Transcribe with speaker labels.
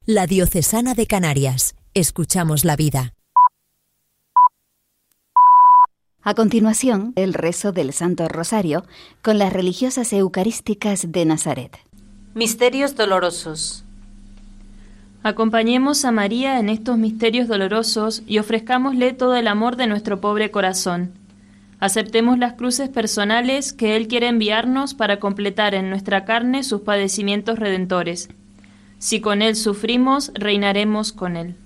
Speaker 1: La Diocesana de Canarias. Escuchamos la vida.
Speaker 2: A continuación, el rezo del Santo Rosario con las religiosas eucarísticas de Nazaret.
Speaker 3: Misterios dolorosos.
Speaker 4: Acompañemos a María en estos misterios dolorosos y ofrezcámosle todo el amor de nuestro pobre corazón. Aceptemos las cruces personales que Él quiere enviarnos para completar en nuestra carne sus padecimientos redentores. Si con Él sufrimos, reinaremos con Él.